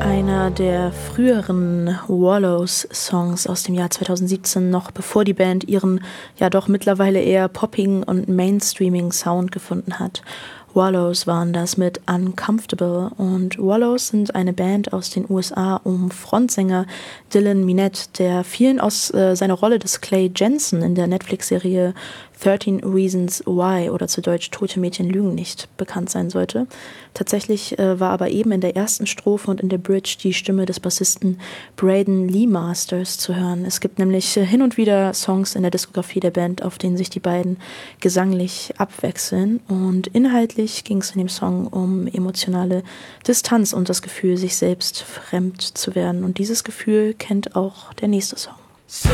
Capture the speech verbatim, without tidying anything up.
einer der früheren Wallows-Songs aus dem Jahr zweitausendsiebzehn, noch bevor die Band ihren ja doch mittlerweile eher poppigen und mainstreamigen Sound gefunden hat. Wallows waren das mit Uncomfortable, und Wallows sind eine Band aus den U S A um Frontsänger Dylan Minnette, der vielen aus äh, seiner Rolle des Clay Jensen in der Netflix-Serie thirteen Reasons Why oder zu Deutsch Tote Mädchen lügen nicht bekannt sein sollte. Tatsächlich äh, war aber eben in der ersten Strophe und in der Bridge die Stimme des Bassisten Braden Lee Masters zu hören. Es gibt nämlich äh, hin und wieder Songs in der Diskografie der Band, auf denen sich die beiden gesanglich abwechseln, und inhaltlich ging es in dem Song um emotionale Distanz und das Gefühl, sich selbst fremd zu werden, und dieses Gefühl kennt auch der nächste Song.